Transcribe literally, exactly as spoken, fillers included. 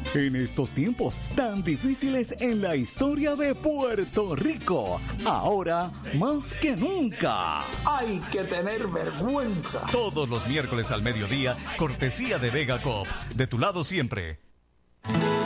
En estos tiempos tan difíciles en la historia de Puerto Rico, ahora más que nunca, hay que tener vergüenza. Todos los miércoles al mediodía, cortesía de Vega Coop, de tu lado siempre.